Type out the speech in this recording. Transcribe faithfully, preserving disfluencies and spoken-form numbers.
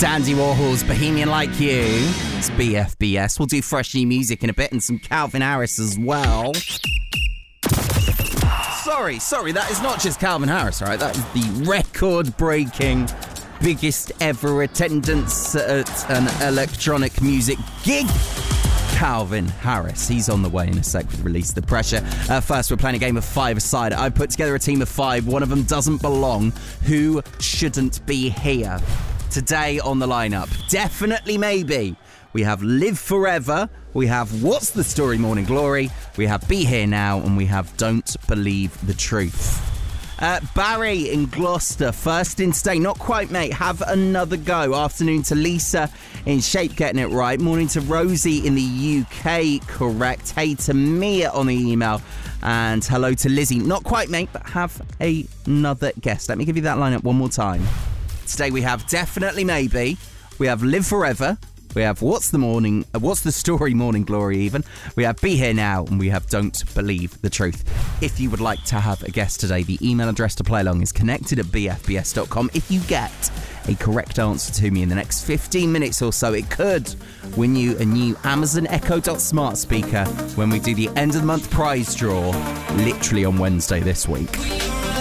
Dandy Warhol's Bohemian Like You. It's B F B S. We'll do fresh new music in a bit and some Calvin Harris as well. Sorry, sorry, that is not just Calvin Harris, right? That is the record-breaking, biggest ever attendance at an electronic music gig. Calvin Harris. He's on the way in a sec with Release the Pressure. Uh, first, we're playing a game of five-a-side. I put together a team of five. One of them doesn't belong. Who shouldn't be here? Today on the lineup, definitely maybe. We have Live Forever. We have What's the Story Morning Glory. We have Be Here Now. And we have Don't Believe the Truth. Uh, Barry in Gloucester, first in stay. Not quite, mate. Have another go. Afternoon to Lisa in Shape, getting it right. Morning to Rosie in the U K, correct. Hey to Mia on the email. And hello to Lizzie. Not quite, mate, but have another guess. Let me give you that lineup one more time. Today we have Definitely Maybe. We have Live Forever. We have What's the Morning, uh, What's the Story Morning Glory even. We have Be Here Now, and we have Don't Believe the Truth. If you would like to have a guest today, the email address to play along is connected at b f b s dot com. If you get a correct answer to me in the next fifteen minutes or so, it could win you a new Amazon Echo Dot smart speaker when we do the end of the month prize draw, literally on Wednesday this week.